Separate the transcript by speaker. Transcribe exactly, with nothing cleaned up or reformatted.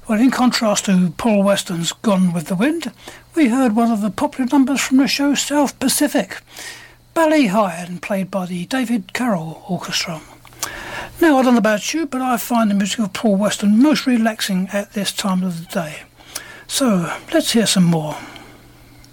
Speaker 1: Well, in contrast to Paul Weston's Gone with the Wind, we heard one of the popular numbers from the show South Pacific, Ballet High, and played by the David Carroll Orchestra. Now, I don't know about you, but I find the music of Paul Weston most relaxing at this time of the day. So, let's hear some more.